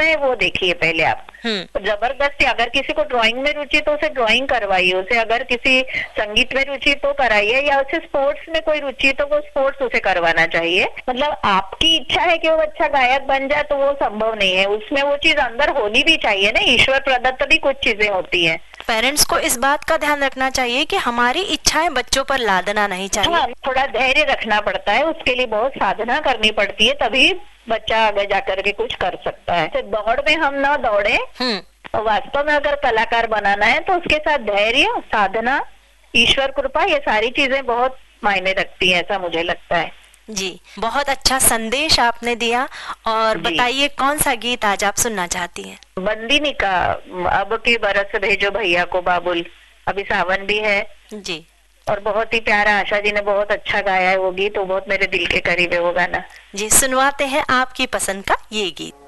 उसमें वो देखिए पहले आप। जबरदस्ती अगर किसी को ड्राइंग में रुचि तो उसे ड्राइंग करवाइए, उसे अगर किसी संगीत में रुचि तो कराइए, या उसे स्पोर्ट्स में कोई रुचि तो वो स्पोर्ट्स उसे करवाना चाहिए। मतलब आपकी इच्छा है कि वो अच्छा गायक बन जाए तो वो संभव नहीं है, उसमें वो चीज अंदर होनी भी चाहिए ना, ईश्वर प्रदत्त भी कुछ चीजें होती है। पेरेंट्स को इस बात का ध्यान रखना चाहिए कि हमारी इच्छाएं बच्चों पर लादना नहीं चाहिए। हाँ, थोड़ा धैर्य रखना पड़ता है, उसके लिए बहुत साधना करनी पड़ती है, तभी बच्चा आगे जाकर के कुछ कर सकता है। तो दौड़ में हम ना दौड़े, वास्तव में अगर कलाकार बनाना है तो उसके साथ धैर्य, साधना, ईश्वर कृपा, ये सारी चीजें बहुत मायने रखती है, ऐसा मुझे लगता है। जी, बहुत अच्छा संदेश आपने दिया। और बताइए कौन सा गीत आज आप सुनना चाहती हैं? बंदिनी का अब की बरस भेजो भैया को बाबुल, अभी सावन भी है जी, और बहुत ही प्यारा, आशा जी ने बहुत अच्छा गाया है वो गीत, वो बहुत मेरे दिल के करीब है वो गाना। जी, सुनवाते हैं आपकी पसंद का ये गीत।